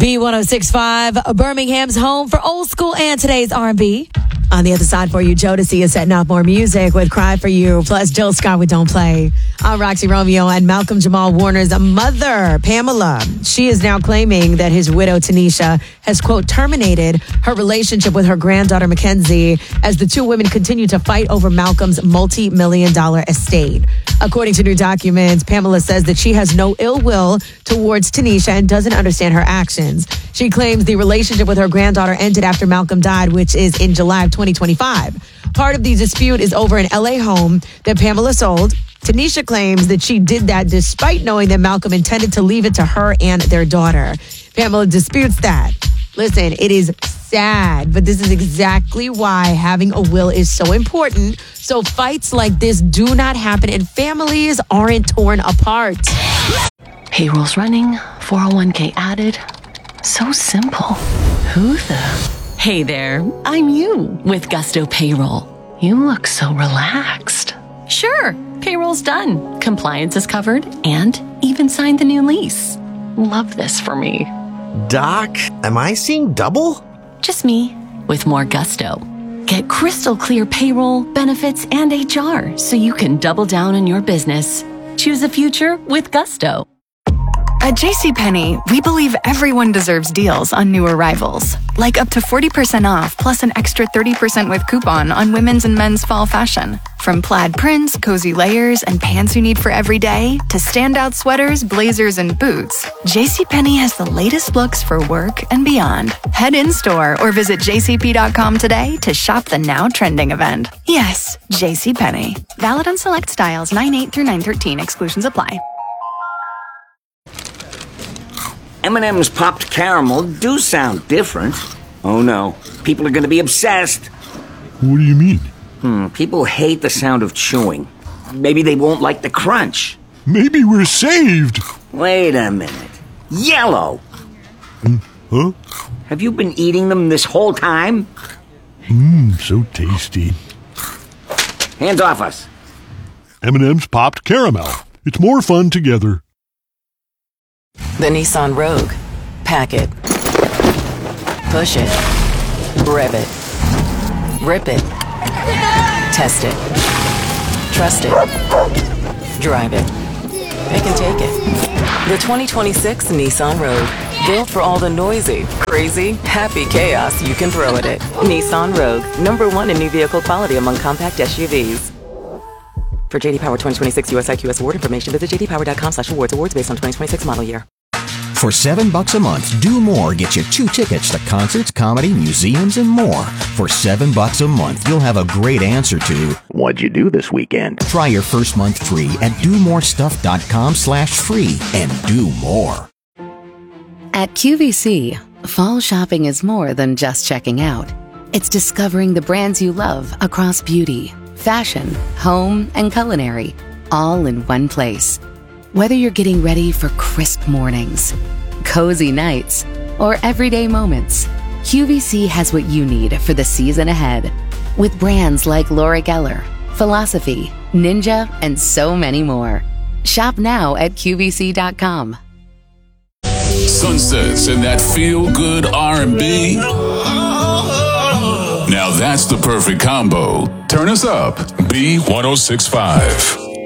B1065, Birmingham's home for old school and today's R&B. On the other side for you, Jodeci is setting off more music with Cry For You, plus Jill Scott with Don't Play. I'm Roxy Romeo, and Malcolm Jamal Warner's mother, Pamela. She is now claiming that his widow, Tanisha, has, quote, terminated her relationship with her granddaughter, Mackenzie, as the two women continue to fight over Malcolm's multi-million-dollar estate. According to new documents, Pamela says that she has no ill will towards Tanisha and doesn't understand her actions. She claims the relationship with her granddaughter ended after Malcolm died, which is in July of 2025. Part of the dispute is over an LA home that Pamela sold. Tanisha claims that she did that despite knowing that Malcolm intended to leave it to her and their daughter. Pamela disputes that. Listen, it is sad, but this is exactly why having a will is so important. So fights like this do not happen and families aren't torn apart. Payroll's running, 401k added. So simple. Who the? Hey there, I'm you with Gusto Payroll. You look so relaxed. Sure, payroll's done. Compliance is covered and even signed the new lease. Love this for me. Doc, am I seeing double? Just me with more gusto. Get crystal clear payroll, benefits, and HR so you can double down on your business. Choose a future with Gusto. At JCPenney, we believe everyone deserves deals on new arrivals, like up to 40% off plus an extra 30% with coupon on women's and men's fall fashion. From plaid prints, cozy layers, and pants you need for every day, to standout sweaters, blazers, and boots, JCPenney has the latest looks for work and beyond. Head in-store or visit jcp.com today to shop the now trending event. Yes, JCPenney. Valid on select styles 9/8 through 9/13. Exclusions apply. M&M's popped caramel do sound different. Oh no, people are going to be obsessed. What do you mean? People hate the sound of chewing. Maybe they won't like the crunch. Maybe we're saved. Wait a minute. Yellow! Huh? Have you been eating them this whole time? So tasty. Hands off us. M&M's popped caramel. It's more fun together. The Nissan Rogue. Pack it. Push it. Rev it. Rip it. Test it. Trust it. Drive it. Pick and take it. The 2026 Nissan Rogue. Built for all the noisy, crazy, happy chaos you can throw at it. Nissan Rogue. #1 in new vehicle quality among compact SUVs. For JD Power 2026 US IQS award information, visit jdpower.com/awards. Awards based on 2026 model year. For $7 a month, Do More gets you 2 tickets to concerts, comedy, museums, and more. For $7 a month, you'll have a great answer to what'd you do this weekend? Try your first month free at domorestuff.com/free and do more. At QVC, fall shopping is more than just checking out. It's discovering the brands you love across beauty, fashion, home, and culinary, all in one place. Whether you're getting ready for crisp mornings, cozy nights, or everyday moments, QVC has what you need for the season ahead. With brands like Laura Geller, Philosophy, Ninja, and so many more. Shop now at QVC.com. Sunsets and that feel-good R&B. Now that's the perfect combo. Turn us up. B1065.